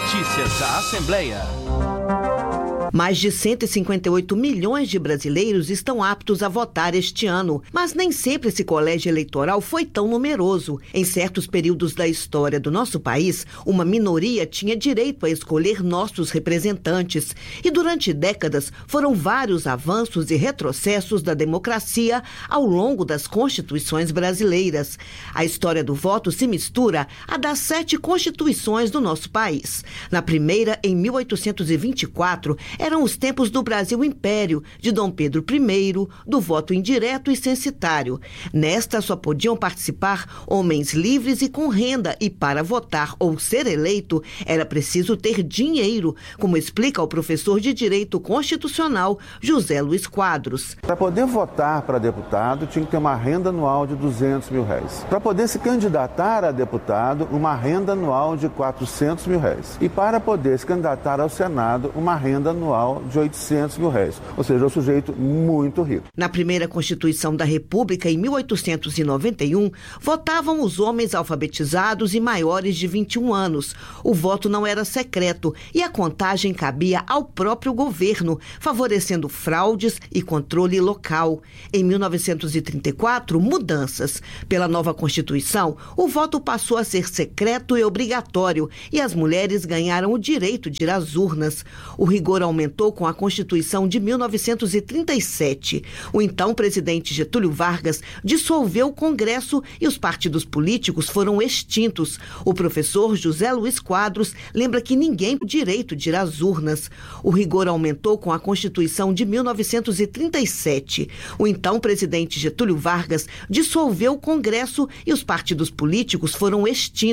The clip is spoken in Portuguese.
Notícias da Assembleia. Mais de 158 milhões de brasileiros estão aptos a votar este ano, mas nem sempre esse colégio eleitoral foi tão numeroso. Em certos períodos da história do nosso país, uma minoria tinha direito a escolher nossos representantes. E durante décadas foram vários avanços e retrocessos da democracia ao longo das constituições brasileiras. A história do voto se mistura à das 7 constituições do nosso país. Na primeira, em 1824, eram os tempos do Brasil Império, de Dom Pedro I, do voto indireto e censitário. Nesta só podiam participar homens livres e com renda, e para votar ou ser eleito era preciso ter dinheiro, como explica o professor de Direito Constitucional José Luiz Quadros. Para poder votar para deputado, tinha que ter uma renda anual de R$200 mil. Para poder se candidatar a deputado, uma renda anual de R$400 mil. E para poder se candidatar ao Senado, uma renda anual de R$800 mil. Ou seja, um sujeito muito rico. Na primeira Constituição da República, em 1891, votavam os homens alfabetizados e maiores de 21 anos. O voto não era secreto e a contagem cabia ao próprio governo, favorecendo fraudes e controle local. Em 1934, mudanças. Pela nova Constituição, o voto passou a ser secreto e obrigatório e as mulheres ganharam o direito de ir às urnas. O rigor aumentou com a Constituição de 1937. O então presidente Getúlio Vargas dissolveu o Congresso e os partidos políticos foram extintos. O professor José Luiz Quadros lembra que ninguém tem o direito de ir às urnas. O rigor aumentou com a Constituição de 1937. O então presidente Getúlio Vargas dissolveu o Congresso e os partidos políticos foram extintos.